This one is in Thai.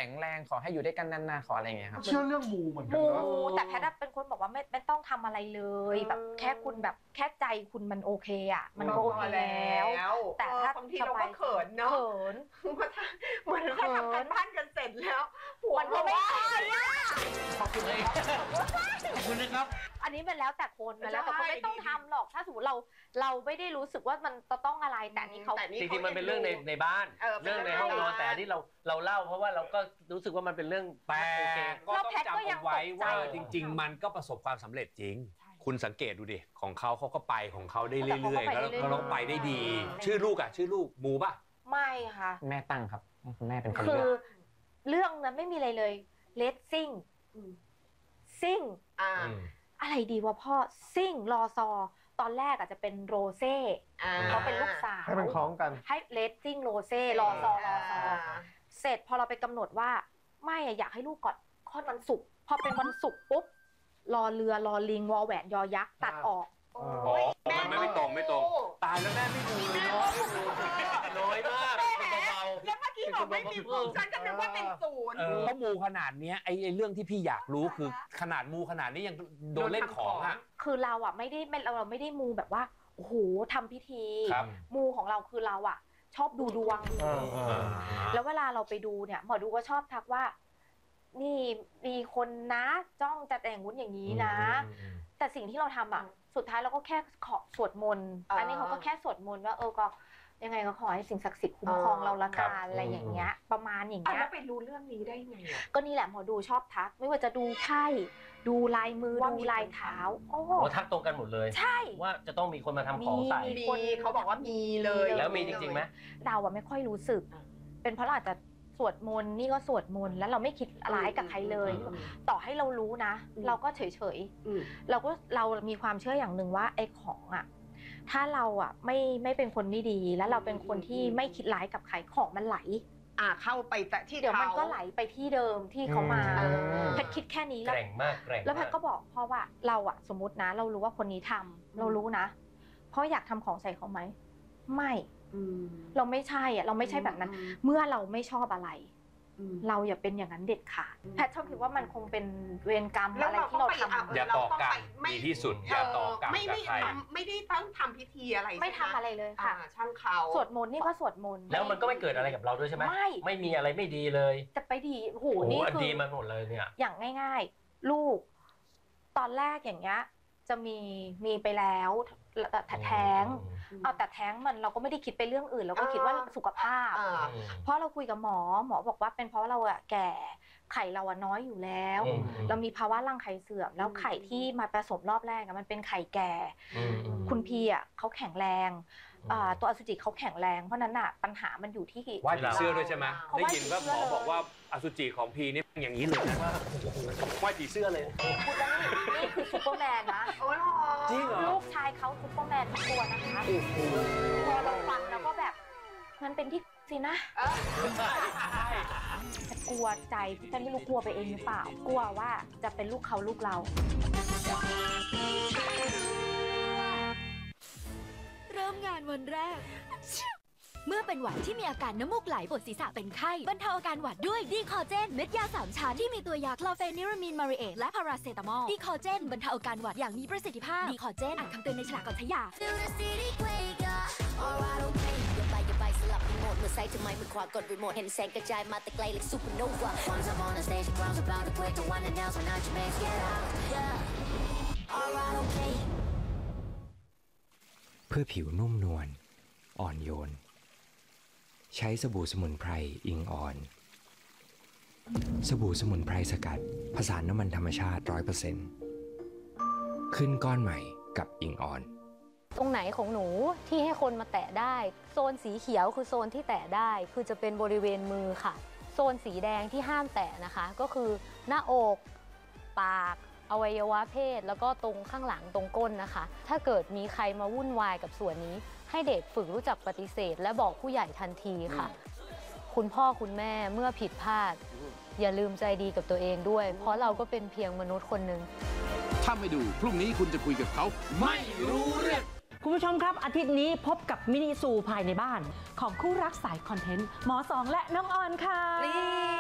ข็งแรงขอให้อยู่ด้วยกันนานๆขออะไรอย่างเงี้ยครับเชื่อเรื่องมูเหมือนกันมูนะแต่แพทย์เป็นคนบอกว่าไม่ต้องทำอะไรเลยแบบแค่คุณแบบแค่ใจคุณมันโอเคอ่ะมันก็โอเคแล้วแต่ถ้าบางทีเราก็เขินเนาะเขินเหมือนถ้าทำการบ้านกันเสร็จแล้วมันก็ไม่ใช่อะขอบคุณเลยขอบคุณนะครับอันนี้มันแล้วแต่คนมันแล้วแต่คนไม่ต้องทำหรอกถ้าสมมติเราไม่ได้รู้สึกว่ามันจะต้องอะไรแต่นี่เขาจริงๆมันเป็นเรื่องในบ้านเรื่องในห้องนอนแต่ที่เราเล่าเพราะว่าเราก็รู้สึกว่ามันเป็นเรื่องแต่ก็ต้องจำเอาไว้ว่าจริงๆมันก็ประสบความสำเร็จจริงคุณสังเกตดูดิของเขาก็ไปของเขาได้เรื่อยๆแล้วเขาไปได้ดีชื่อลูกมูป่ะไม่ค่ะแม่ตั้งครับคุณแม่เป็นคนคืเลืออกเรื่องนั้นไม่มีอะไรเลยเลสซิ่งอะไรดีวะพ่อซิ่งรอซอตอนแรกอาจจะเป็นโรเซ่เขาเป็นลูกสาวให้มันคล้องกันให้เลสซิ่งโรเซ่รอซอเสร็จพอเราไปกำหนดว่าไม่อยากให้ลูกก่อนคลอดวันศุกร์พอเป็นวันศุกร์ปุ๊บรอเรือรอลิงวอแหวนยอยักษ์ตัดออกมันไม่ตรงตายแล้วแม่ไม่ดูเลยเนาะน้อยมากเบาแล้วเมื่อกี้บอกไม่มีผมฉันก็นึกว่าเป็น0 เพราะมูขนาดนี้ไอ้เรื่องที่พี่อยากรู้คือขนาดมูขนาดนี้ยังโดนเล่นของอ่ะคือเราอ่ะไม่ได้มูแบบว่าโอ้โหทำพิธีมูของเราคือเราอ่ะชอบดูดวงแล้วเวลาเราไปดูเนี่ยหมอดูก็ชอบทักว่านี่มีคนนะจ้องจะแต่งวุ้นอย่างนี้นะแต่สิ่งที่เราทำอ่ะสุดท้ายเราก็แค่ขอสวดมนต์อันนี้เขาก็แค่สวดมนต์ว่าก็ยังไงก็ขอให้สิ่งศักดิ์สิทธิ์คุ้มครองเราละกันอะไรอย่างเงี้ยประมาณอย่างเงี้ยแล้วไปรู้เรื่องนี้ได้ไงก็นี่แหละหมอดูชอบทักไม่ว่าจะดูไพ่ดูลายมือดูลายเท้าโอ้ทักตรงกันหมดเลยใช่ว่าจะต้องมีคนมาทำของใส่มีเขาบอกว่ามีเลยแล้วมีจริงๆไหมเราอะไม่ค่อยรู้สึกเป็นเพราะเราอาจจะสวดมนต์นี่ก็สวดมนต์แล้วเราไม่คิดร้ายกับใครเลยต่อให้เรารู้นะเราก็เฉยๆเรามีความเชื่ออย่างหนึ่งว่าไอ้ของอะถ้าเราอะไม่เป็นคนไม่ดีแล้วเราเป็นคนที่ไม่คิดร้ายกับใครของมันไหลเข้าไปแต่ที่เดี๋ยวมันก็ไหลไปที่เดิมที่เขามาแพทคิดแค่นี้แล้วแกร่งมากแล้วแพทก็บอกพ่อว่าเราอะสมมตินะเรารู้ว่าคนนี้ทำเรารู้นะพ่ออยากทำของใส่เขาไหมไม่เราไม่ใช่อะเราไม่ใช่แบบนั้นเมื่อเราไม่ชอบอะไรเราอย่าเป็นอย่างนั้นเด็ดขาดแพทชอบคิดว่ามันคงเป็นเวรกรรมอะไรที่เราทำอย่าต่อกรรมดีที่สุดอย่าต่อกรรมกับใครไม่ได้ต้องทำพิธีอะไรไม่ทำอะไรเลยค่ะช่างเขาสวดมนต์นี่ก็สวดมนต์แล้วมันก็ไม่เกิดอะไรกับเราด้วยใช่ไหมไม่มีอะไรไม่ดีเลยจะไปดีโหนี่คือดีมาหมดเลยเนี่ยอย่างง่ายๆลูกตอนแรกอย่างเงี้ยจะมีไปแล้วแต่แท้งแต่แท้งมันเราก็ไม่ได้คิดไปเรื่องอื่นเราก็คิดว่าสุขภาพเพราะเราคุยกับหมอบอกว่าเป็นเพราะเราอะแก่ไข่เราอะน้อยอยู่แล้วเรามีภาวะรังไข่เสื่อมแล้วไข่ที่มาผสมรอบแรกมันเป็นไข่แก่คุณพี่อะเขาแข็งแรงตัวอสุจิเขาแข็งแรงเพราะนั้นอะปัญหามันอยู่ที่ว่าผีเสื้อด้วยใช่ไหมได้ยินว่าหมอบอกว่าอสุจิของพีนี่อย่างนี้เลยนะว่าผีเสื้อเลยพูดแล้วนี่คือซุปเปอร์แมนนะจริงเหรอลูกชายเขาซุปเปอร์แมนทุกตัวนะคะพอเราฟังแล้วก็แบบมันเป็นที่สินะแต่กลัวใจพี่ฉันไม่รู้กลัวไปเองหรือเปล่ากลัวว่าจะเป็นลูกเขาลูกเราเริ่มงานวันแรกเมื่อเป็นหวัดที่มีอาการน้ำมูกไหลปวดศีรษะเป็นไข้บรรเทาอาการหวัดด้วยดีคอเจนเม็ดยา3ชั้นที่มีตัวยาคลอเฟนิรามีนมาริเอทและพาราเซตามอลดีคอเจนบรรเทาอาการหวัดอย่างมีประสิทธิภาพดีคอเจนอ่านคำเตือนในฉลากก่อนใช้ยาสลับรีโมทเมื่อไซต์ทำไมมันขวากดรีโมทเห็นแสงกระจายมาแต่ไกลเลยซูเปอร์โนวา Once I'm on the stage the crowd's about to break the one and else when I just get out yeah alright okay เพื่อผิวนุ่มนวลอ่อนโยนใช้สบู่สมุนไพรอิงอ่อนสบู่สมุนไพรสกัดผสานน้ำมันธรรมชาติ 100% ขึ้นก้อนใหม่กับอิงอ่อนตรงไหนของหนูที่ให้คนมาแตะได้โซนสีเขียวคือโซนที่แตะได้คือจะเป็นบริเวณมือค่ะโซนสีแดงที่ห้ามแตะนะคะก็คือหน้าอกปากอวัยวะเพศแล้วก็ตรงข้างหลังตรงก้นนะคะถ้าเกิดมีใครมาวุ่นวายกับส่วนนี้ให้เด็กฝึกรู้จักปฏิเสธและบอกผู้ใหญ่ทันทีค่ะคุณพ่อคุณแม่เมื่อผิดพลาดอย่าลืมใจดีกับตัวเองด้วยเพราะเราก็เป็นเพียงมนุษย์คนหนึ่งถ้าไม่ดูพรุ่งนี้คุณจะคุยกับเขาไม่รู้เรื่องคุณผู้ชมครับอาทิตย์นี้พบกับมินิซูภายในบ้านของคู่รักสายคอนเทนต์หมอสองและน้องออนค่ะ